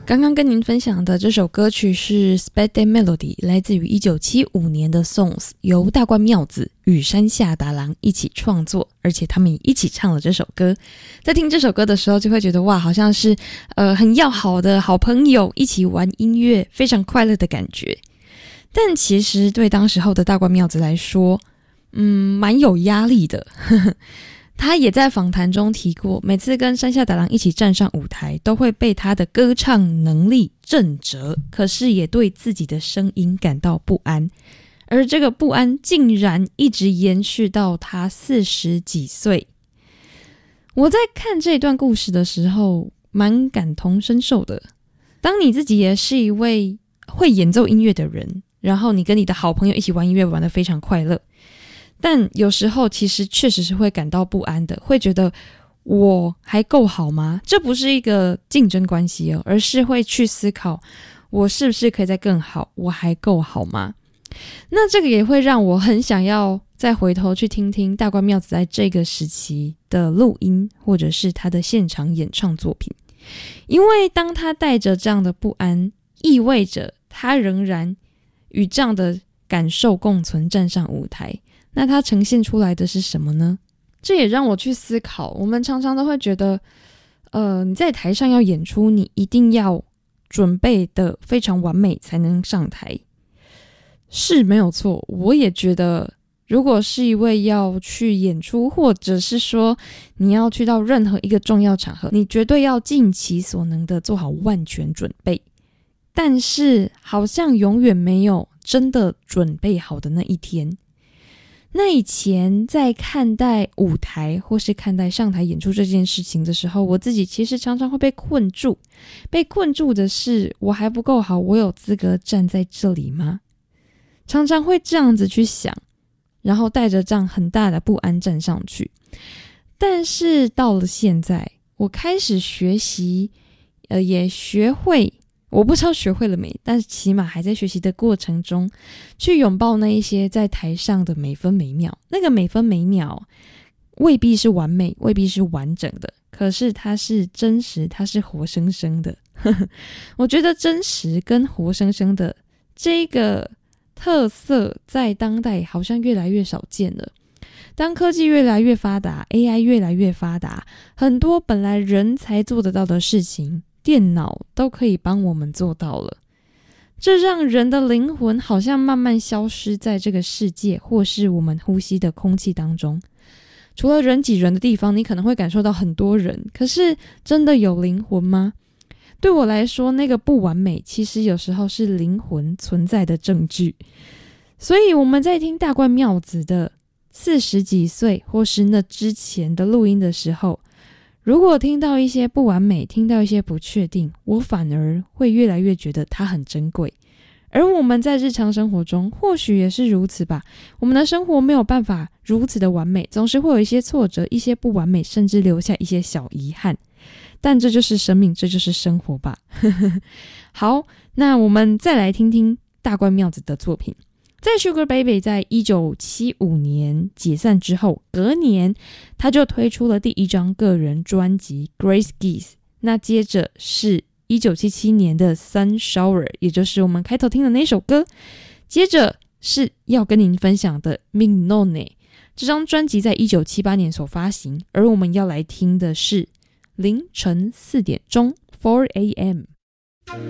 刚刚跟您分享的这首歌曲是 Spade Melody， 来自于1975年的 Songs， 由大关妙子与山下达郎一起创作，而且他们也一起唱了这首歌。在听这首歌的时候就会觉得哇，好像是很要好的好朋友一起玩音乐，非常快乐的感觉。但其实对当时候的大关妙子来说蛮有压力的他也在访谈中提过，每次跟山下达郎一起站上舞台都会被他的歌唱能力震折，可是也对自己的声音感到不安，而这个不安竟然一直延续到他40几岁。我在看这段故事的时候蛮感同身受的，当你自己也是一位会演奏音乐的人，然后你跟你的好朋友一起玩音乐玩得非常快乐，但有时候其实确实是会感到不安的，会觉得我还够好吗？这不是一个竞争关系哦，而是会去思考我是不是可以再更好，我还够好吗？那这个也会让我很想要再回头去听听大关妙子在这个时期的录音，或者是他的现场演唱作品，因为当他带着这样的不安，意味着他仍然与这样的感受共存，站上舞台。那它呈现出来的是什么呢？这也让我去思考，我们常常都会觉得你在台上要演出，你一定要准备的非常完美才能上台，是没有错。我也觉得如果是一位要去演出，或者是说你要去到任何一个重要场合，你绝对要尽其所能的做好万全准备，但是好像永远没有真的准备好的那一天。那以前在看待舞台或是看待上台演出这件事情的时候，我自己其实常常会被困住的是，我还不够好，我有资格站在这里吗？常常会这样子去想，然后带着这样很大的不安站上去。但是到了现在，我开始学习也学会，我不知道学会了没，但是起码还在学习的过程中，去拥抱那一些在台上的每分每秒。那个每分每秒未必是完美，未必是完整的，可是它是真实，它是活生生的我觉得真实跟活生生的这个特色在当代好像越来越少见了。当科技越来越发达， AI 越来越发达，很多本来人才做得到的事情，电脑都可以帮我们做到了，这让人的灵魂好像慢慢消失在这个世界，或是我们呼吸的空气当中。除了人挤人的地方，你可能会感受到很多人，可是真的有灵魂吗？对我来说，那个不完美其实有时候是灵魂存在的证据。所以我们在听大关妙子的40几岁或是那之前的录音的时候，如果听到一些不完美，听到一些不确定，我反而会越来越觉得它很珍贵。而我们在日常生活中或许也是如此吧，我们的生活没有办法如此的完美，总是会有一些挫折，一些不完美，甚至留下一些小遗憾，但这就是生命，这就是生活吧好，那我们再来听听大关妙子的作品。在 Sugar Baby 在1975年解散之后，隔年他就推出了第一张个人专辑 Grace Geese， 那接着是1977年的 Sun Shower， 也就是我们开头听的那首歌，接着是要跟您分享的 Mignone。 这张专辑在1978年所发行，而我们要来听的是凌晨4点钟 4 a.m